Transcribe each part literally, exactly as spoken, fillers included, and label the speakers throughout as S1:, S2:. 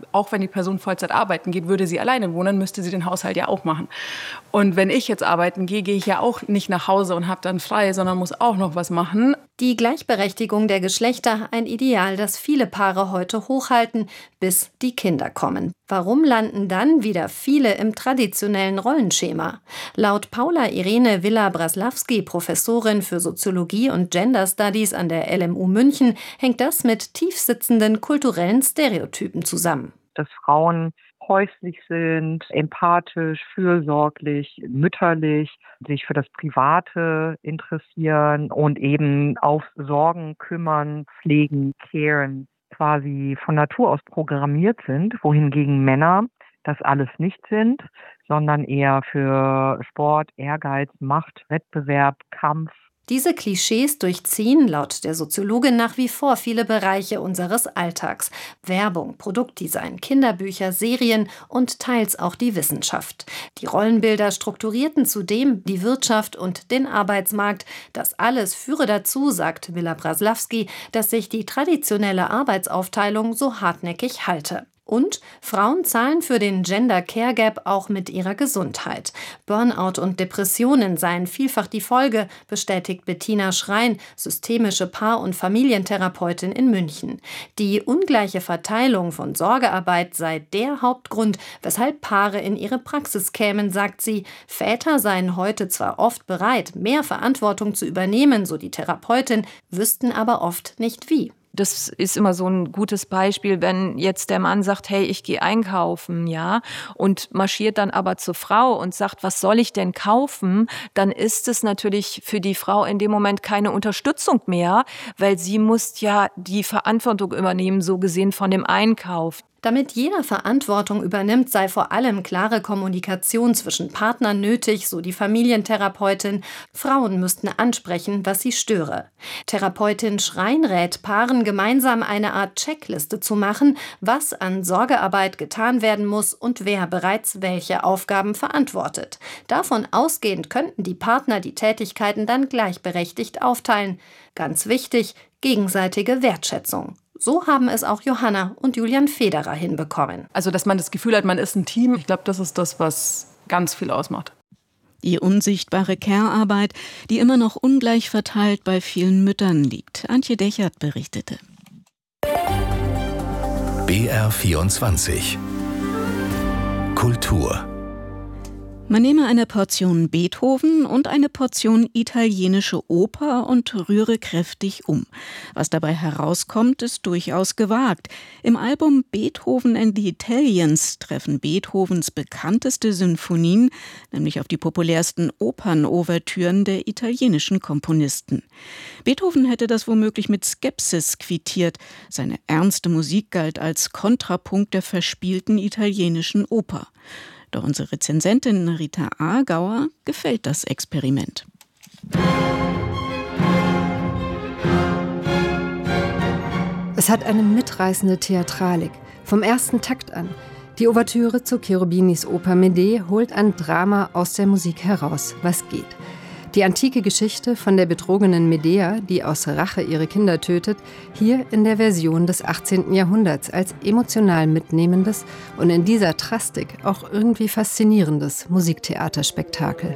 S1: auch wenn die Person Vollzeit arbeiten geht, würde sie alleine wohnen, müsste sie den Haushalt ja auch machen. Und wenn ich jetzt arbeiten gehe, gehe ich ja auch nicht nach Hause und habe dann frei, sondern muss auch noch was machen.
S2: Die Gleichberechtigung der Geschlechter, ein Ideal, das viele Paare heute hochhalten, bis die Kinder kommen. Warum landen dann wieder viele im traditionellen Rollenschema? Laut Paula Irene Villa-Braslawski, Professorin für Soziologie und Gender Studies an der L M U München, hängt das mit tiefsitzenden kulturellen Stereotypen zusammen.
S3: Dass Frauen häuslich sind, empathisch, fürsorglich, mütterlich, sich für das Private interessieren und eben auf Sorgen kümmern, pflegen, caren, quasi von Natur aus programmiert sind, wohingegen Männer das alles nicht sind, sondern eher für Sport, Ehrgeiz, Macht, Wettbewerb, Kampf.
S2: Diese Klischees durchziehen laut der Soziologin nach wie vor viele Bereiche unseres Alltags. Werbung, Produktdesign, Kinderbücher, Serien und teils auch die Wissenschaft. Die Rollenbilder strukturierten zudem die Wirtschaft und den Arbeitsmarkt. Das alles führe dazu, sagt Villa-Braslawski, dass sich die traditionelle Arbeitsaufteilung so hartnäckig halte. Und Frauen zahlen für den Gender Care Gap auch mit ihrer Gesundheit. Burnout und Depressionen seien vielfach die Folge, bestätigt Bettina Schrein, systemische Paar- und Familientherapeutin in München. Die ungleiche Verteilung von Sorgearbeit sei der Hauptgrund, weshalb Paare in ihre Praxis kämen, sagt sie. Väter seien heute zwar oft bereit, mehr Verantwortung zu übernehmen, so die Therapeutin, wüssten aber oft nicht wie.
S4: Das ist immer so ein gutes Beispiel, wenn jetzt der Mann sagt, hey, ich gehe einkaufen, ja, und marschiert dann aber zur Frau und sagt, was soll ich denn kaufen? Dann ist es natürlich für die Frau in dem Moment keine Unterstützung mehr, weil sie muss ja die Verantwortung übernehmen, so gesehen von dem Einkauf.
S2: Damit jeder Verantwortung übernimmt, sei vor allem klare Kommunikation zwischen Partnern nötig, so die Familientherapeutin. Frauen müssten ansprechen, was sie störe. Therapeutin Schrein rät Paaren, gemeinsam eine Art Checkliste zu machen, was an Sorgearbeit getan werden muss und wer bereits welche Aufgaben verantwortet. Davon ausgehend könnten die Partner die Tätigkeiten dann gleichberechtigt aufteilen. Ganz wichtig, gegenseitige Wertschätzung. So haben es auch Johanna und Julian Federer hinbekommen.
S1: Also, dass man das Gefühl hat, man ist ein Team, ich glaube, das ist das, was ganz viel ausmacht.
S5: Die unsichtbare Care-Arbeit, die immer noch ungleich verteilt bei vielen Müttern liegt. Antje Dechert berichtete.
S6: B R vierundzwanzig Kultur.
S5: Man nehme eine Portion Beethoven und eine Portion italienische Oper und rühre kräftig um. Was dabei herauskommt, ist durchaus gewagt. Im Album Beethoven and the Italians treffen Beethovens bekannteste Sinfonien, nämlich auf die populärsten Opernouvertüren der italienischen Komponisten. Beethoven hätte das womöglich mit Skepsis quittiert. Seine ernste Musik galt als Kontrapunkt der verspielten italienischen Oper. Doch unsere Rezensentin Rita Aargauer gefällt das Experiment.
S7: Es hat eine mitreißende Theatralik, vom ersten Takt an. Die Ouvertüre zu Cherubinis Oper Medea holt ein Drama aus der Musik heraus, was geht. Die antike Geschichte von der betrogenen Medea, die aus Rache ihre Kinder tötet, hier in der Version des achtzehnten Jahrhunderts als emotional mitnehmendes und in dieser Drastik auch irgendwie faszinierendes Musiktheaterspektakel.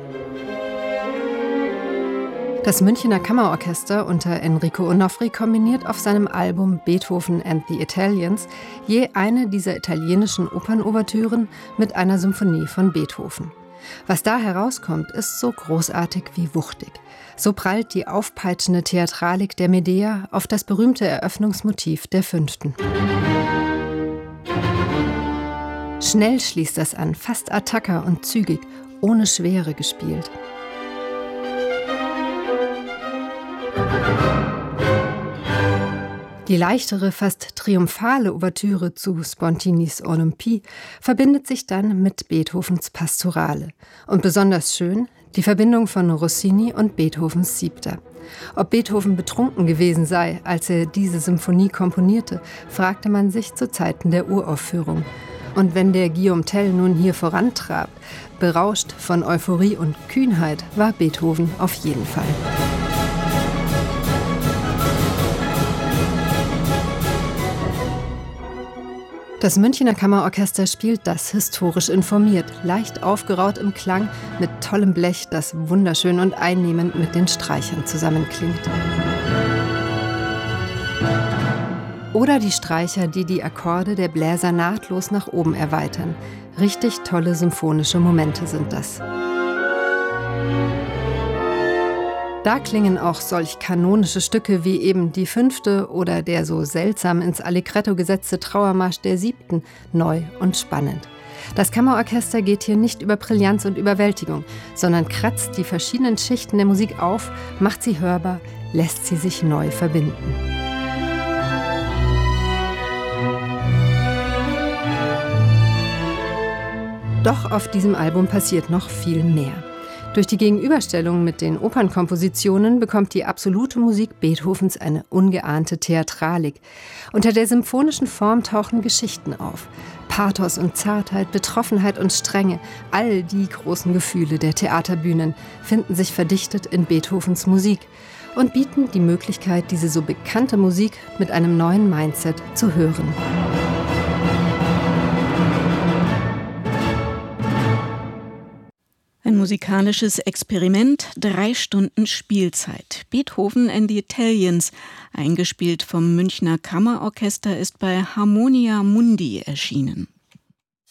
S7: Das Münchener Kammerorchester unter Enrico Onofri kombiniert auf seinem Album Beethoven and the Italians je eine dieser italienischen Opernouvertüren mit einer Symphonie von Beethoven. Was da herauskommt, ist so großartig wie wuchtig. So prallt die aufpeitschende Theatralik der Medea auf das berühmte Eröffnungsmotiv der Fünften. Schnell schließt das an, fast attacca und zügig, ohne Schwere gespielt. Die leichtere, fast triumphale Ouvertüre zu Spontinis Olympie verbindet sich dann mit Beethovens Pastorale. Und besonders schön die Verbindung von Rossini und Beethovens Siebter. Ob Beethoven betrunken gewesen sei, als er diese Symphonie komponierte, fragte man sich zu Zeiten der Uraufführung. Und wenn der Guillaume Tell nun hier vorantrabt, berauscht von Euphorie und Kühnheit, war Beethoven auf jeden Fall. Das Münchner Kammerorchester spielt das historisch informiert, leicht aufgeraut im Klang, mit tollem Blech, das wunderschön und einnehmend mit den Streichern zusammenklingt. Oder die Streicher, die die Akkorde der Bläser nahtlos nach oben erweitern. Richtig tolle symphonische Momente sind das. Da klingen auch solch kanonische Stücke wie eben die Fünfte oder der so seltsam ins Allegretto gesetzte Trauermarsch der Siebten neu und spannend. Das Kammerorchester geht hier nicht über Brillanz und Überwältigung, sondern kratzt die verschiedenen Schichten der Musik auf, macht sie hörbar, lässt sie sich neu verbinden. Doch auf diesem Album passiert noch viel mehr. Durch die Gegenüberstellung mit den Opernkompositionen bekommt die absolute Musik Beethovens eine ungeahnte Theatralik. Unter der symphonischen Form tauchen Geschichten auf. Pathos und Zartheit, Betroffenheit und Strenge, all die großen Gefühle der Theaterbühnen finden sich verdichtet in Beethovens Musik und bieten die Möglichkeit, diese so bekannte Musik mit einem neuen Mindset zu hören.
S5: Ein musikalisches Experiment, drei Stunden Spielzeit. Beethoven and the Italians, eingespielt vom Münchner Kammerorchester, ist bei Harmonia Mundi erschienen.